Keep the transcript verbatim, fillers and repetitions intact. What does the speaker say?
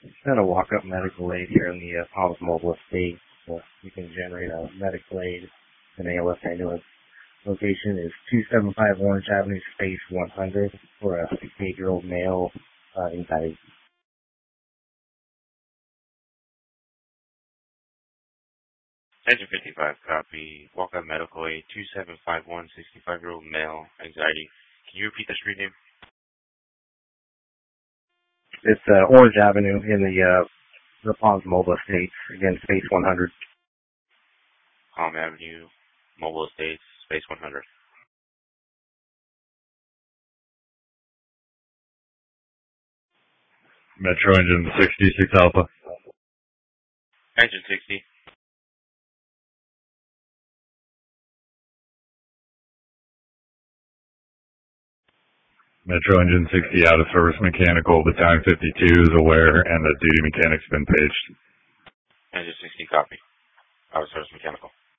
Got a walk-up medical aid here in the uh, Palms Mobile Estate. So you can generate a medical aid. An A L S ambulance. Location is two seven five Orange Avenue, space one hundred, for a sixty-eight-year-old male uh, inside. Engine fifty-five, copy. Walk-up medical aid, two seven five one, sixty-five-year-old male, anxiety. Can you repeat the street name? It's uh, Orange Avenue in the uh, the Palms Mobile Estates. Again, space one hundred. Palm Avenue, Mobile Estates, space one hundred. Metro Engine sixty-six Alpha. Engine sixty. Metro Engine sixty out of service mechanical. Battalion fifty-two is aware and the duty mechanic's been paged. Engine sixty, copy. Out of service mechanical.